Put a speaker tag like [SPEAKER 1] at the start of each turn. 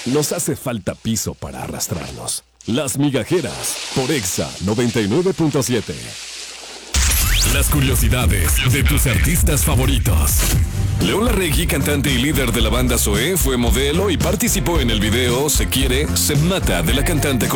[SPEAKER 1] nos hace falta piso para arrastrarnos. Las Migajeras, por Exa 99.7. Las curiosidades de tus artistas favoritos. León Larregui, cantante y líder de la banda Zoé, fue modelo y participó en el video Se Quiere, Se Mata de la cantante colombiana